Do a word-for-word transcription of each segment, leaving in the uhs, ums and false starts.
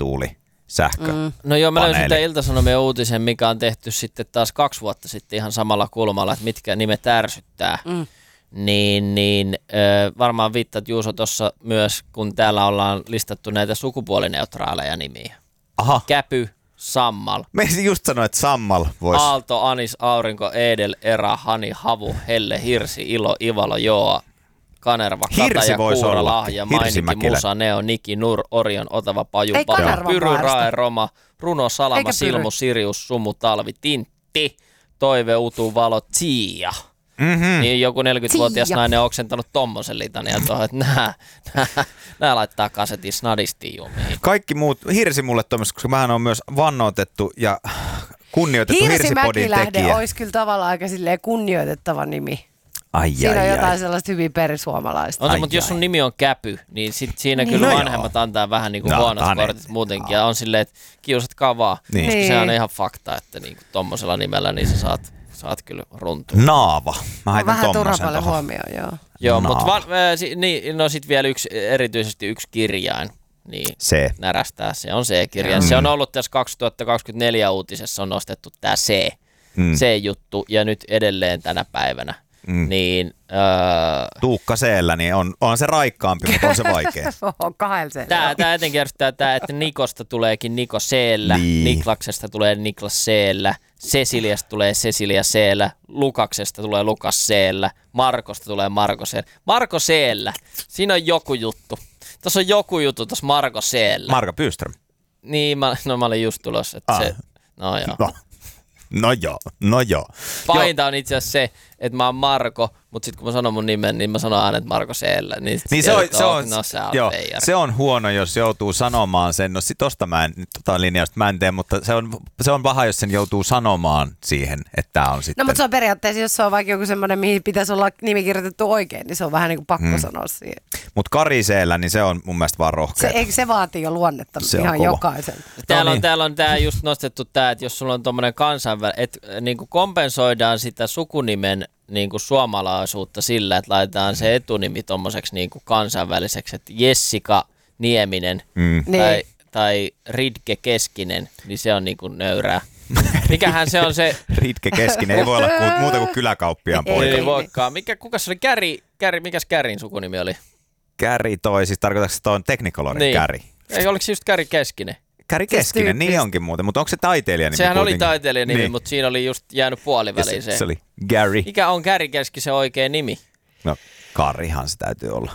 merituuli sähkö. Mm. No joo, mä löysin tämän Ilta-Sanomien uutisen, mikä on tehty sitten taas kaksi vuotta sitten ihan samalla kulmalla, että mitkä nimet ärsyttää. Mm. Niin, niin äh, varmaan viittaat Juuso tuossa myös, kun täällä ollaan listattu näitä sukupuolineutraaleja nimiä. Aha. Käpy, Sammal. Mä just sanoin, että Sammal voisi. Aalto, Anis, Aurinko, Edel, Era, Hani, Havu, Helle, Hirsi, Ilo, Ivalo, Joa, Kanerva, Kataja, Kuura, Lahja, Mainiki, Musa, Neo, Niki, Nur, Orion, Otava, Paju, Paju, Pyry, Rae, Roma, Runo, Salama, Silmu, Sirius, Sumu, Talvi, Tintti, Toive, Utu, Valo, Tiia. Mm-hmm. Niin joku neljäkymmentävuotias nainen on oksentanut tommosen litanian tuohon, että nää, nää, nää laittaa kasetin snadisti jumiin. Kaikki muut, Hirsi mulle tuommoista, koska mähän on myös vannoitettu ja kunnioitettu Hirsipodin tekijä. Hirsi Mäkilähde olisi kyllä tavallaan aika silleen kunnioitettava nimi. Ai, siinä ai, on jotain ai. sellaista hyvin perisuomalaista. On se, mutta jos sun nimi on Käpy, niin sit siinä niin. kyllä no vanhemmat joo. antaa vähän niin kuin no, huonot tane. kortit muutenkin. Ja on silleen, että kiusatkaa vaan. Niin. Koska niin. se on ihan fakta, että niin tommosella nimellä niin sä saat, saat kyllä runtua. Naava. Mä heitän vähän turha paljon huomioon, joo. Joo, mutta va- äh, si- niin, no sit vielä yksi, erityisesti yksi kirjain. Niin C. Närästää, se on C-kirjain. Mm. Se on ollut tässä kaksituhattakaksikymmentäneljä uutisessa on nostettu tää C. Mm. C-juttu ja nyt edelleen tänä päivänä. Mm. Niin, öö, Tuukka C-llä, niin on, on se raikkaampi, mutta on se vaikea. on kahdella C-llä. Tää, tää etenkin järjestää tää, että Nikosta tuleekin Niko C-llä, niin. Niklaksesta tulee Niklas C-llä, Ceciliasta tulee Cecilia C-llä, Lukaksesta tulee Lukas C-llä, Markosta tulee Marko C-llä. Marko C-llä, siinä on joku juttu. Tuossa on joku juttu tuossa Marko C-llä. Marko Byström. Niin, mä, no mä olin just tulossa, että ah. se, no joo. No. No joo, no joo. Pahinta on itse asiassa se, että mä oon Marko, mutta sitten kun mä sanon mun nimen, niin mä sanon aina, että Marko C-llä. Niin, niin se, on, se, on, no, se, on joo, se on huono, jos joutuu sanomaan sen. No sit tosta mä en, tota linjausta mä en tee, mutta se on, se on paha, jos sen joutuu sanomaan siihen, että tää on sitten. No mutta se on periaatteessa, jos se on vaikka joku semmoinen, mihin pitäisi olla nimi kirjoitettu oikein, niin se on vähän niin kuin pakko hmm. sanoa siihen. Mutta Kari C-llä, niin se on mun mielestä vaan rohkeaa. Se, se vaatii jo luonnetta se ihan jokaisen. Täällä on, täällä on tää just nostettu tää, että jos sulla on tommonen kansainvälinen, että niin kuin kompensoidaan sitä sukunimen niin kuin suomalaisuutta sillä, että laitetaan se etunimi tommoseksi niin kuin kansainväliseksi, että Jessica Nieminen mm. tai, tai Ridke Keskinen, niin se on niin kuin nöyrää. Mikähän se on se? Ridke Keskinen, ei voi olla muuta kuin kyläkauppiaan poika. Ei voikaan. Mikä, kukas se oli? Käri, Käri, mikäs Kärin sukunimi oli? Käri toi, siis tarkoitatko, että on Technicolorin niin. Käri? Ei, oliko se just Käri Keskinen? Käri Keskinen, niin onkin muuten, mutta onko se taiteilija nimi? Sehän kuitenkin? Oli taiteilija nimi, niin. Mutta siinä oli just jäänyt puoliväliin se. Se, se oli Gary. Mikä on Käri Keskisen oikea nimi? No, Karihan se täytyy olla.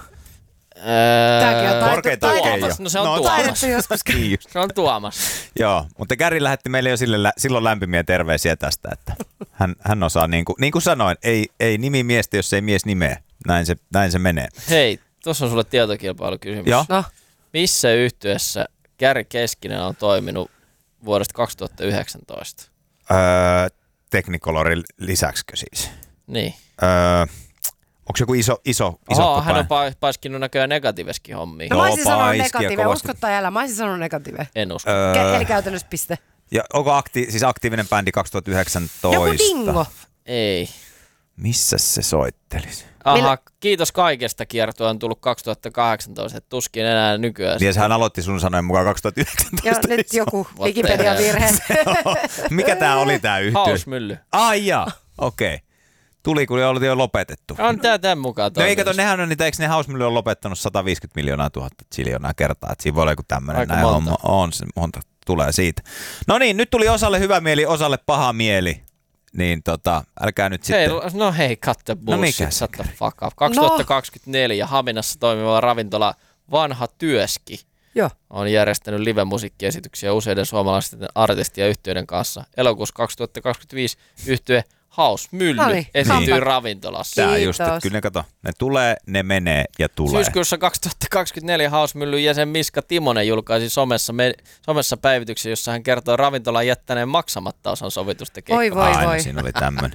Tämäkin on korkeintaan Tuomas. No se on no, Tuomas. Se on Tuomas. Joo, mutta Gary lähetti meille jo sille, silloin lämpimiä terveisiä tästä, että hän, hän osaa, niin kuin, niin kuin sanoin, ei, ei nimi miestä, jos ei mies nimeä. Näin se, näin se menee. Hei, tuossa on sulle tietokilpailukysymys. Joo. No. Missä yhtyeessä Gary Keskinen on toiminut vuodesta kaksituhattayhdeksäntoista? Öö, Technicolorin lisäksikö siis? Niin. Öö, onko joku iso, iso, iso Oho, hän on pa- paiskinut näköjään negatiiveskin hommiin. No, mä olisin sanonut negatiive, usko tai älä. Mä olisin sanonut negatiive. En usko. Öö, Eli käytännössä piste. Ja onko akti- siis aktiivinen bändi kaksituhattayhdeksäntoista? Joku Dingo. Ei. Missä se soittelisi? Aha, Millä... kiitos kaikesta kiertoa on tullut kaksituhattakahdeksantoista, että tuskin enää nykyään. Niin hän aloitti sun sanoen mukaan kaksituhattayhdeksäntoista. Joo, nyt joku Wikipedia-virhe. Mikä tää oli tää yhtye? Hausmylly. Ai jaa, okei. Okay. Tuli, kun oli jo lopetettu. On tää tämän mukaan. No eikä to, nehän on niitä, eikö ne Hausmylly on lopettanut sata viisikymmentä miljoonaa tuhatta ziljoonaa kertaa, että siinä voi olla joku tämmönen. Aika näin monta. On, on, se monta tulee siitä. No niin, nyt tuli osalle hyvä mieli, osalle paha mieli. Niin tota, älkää nyt hei, sitten... no hei, cut the bullshit, no shut the fuck up. kaksituhattakaksikymmentäneljä no. Haminassa toimiva ravintola Vanha Työski Joo. on järjestänyt live-musiikkiesityksiä useiden suomalaisten artistien ja yhtiöiden kanssa. Elokuussa kaksituhattakaksikymmentäviisi yhtye Hausmylly Noniin, esiintyy kato. ravintolassa. Tää just, että kyllä ne kato, ne tulee, ne menee ja tulee. Syyskuussa kaksituhattakaksikymmentäneljä Hausmyllyn jäsen Miska Timonen julkaisi somessa, me, somessa päivityksen, jossa hän kertoo ravintolan jättäneen maksamatta osan sovitusta keikkaa. Oi voi Aina voi. siinä oli tämmönen.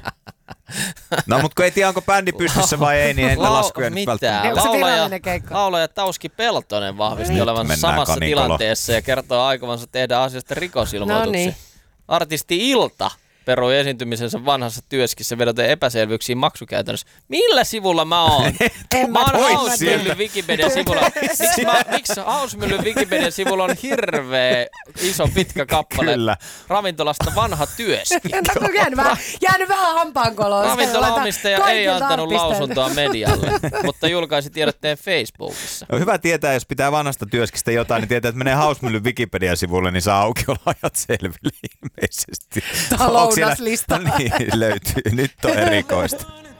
No mutta kun ei tiedä, onko bändi pystyssä vai ei, niin ei niitä laskuja nyt välttämättä. Laulaja, laulaja Tauski Peltonen vahvisti olevansa samassa kanikolo. tilanteessa ja kertoo aikovansa tehdä asiasta rikosilmoituksen. No niin. Artisti Ilta perui esiintymisensä vanhassa työskissä vedoten epäselvyyksiin maksukäytännössä. Millä sivulla mä oon? Mä oon Hausmyllyn Wikipedian sivulla. Miksi, mä, miksi Hausmyllyn Wikipedian sivulla on hirveä iso pitkä kappale Kyllä. ravintolasta vanha työski? On jäänyt vähän, jäänyt vähän hampaankoloon. Ravintola-omistaja ei antanut lausuntoa medialle, mutta julkaisi tiedotteen Facebookissa. On hyvä tietää, jos pitää vanhasta työskistä jotain, niin tietää, että menee Hausmyllyn Wikipedian sivulle, niin saa aukioloajat selville ilmeisesti. Lounaslista. Niin, löytyy. Nyt on erikoista.